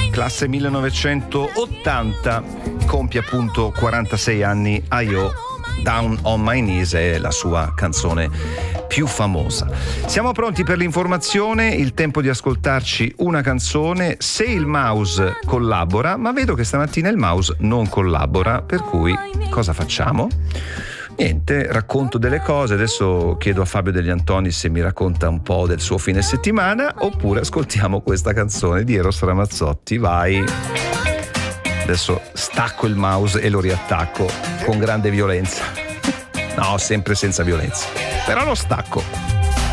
classe 1980, compie appunto 46 anni. I.O. Down on My Knees è la sua canzone più famosa. Siamo pronti per l'informazione, il tempo di ascoltarci una canzone. Se il mouse collabora, ma vedo che stamattina il mouse non collabora, per cui cosa facciamo? Niente, racconto delle cose. Adesso chiedo a Fabio Degli Antoni se mi racconta un po' del suo fine settimana, oppure ascoltiamo questa canzone di Eros Ramazzotti. Vai. Adesso stacco il mouse e lo riattacco con grande violenza. No, sempre senza violenza. Però lo stacco.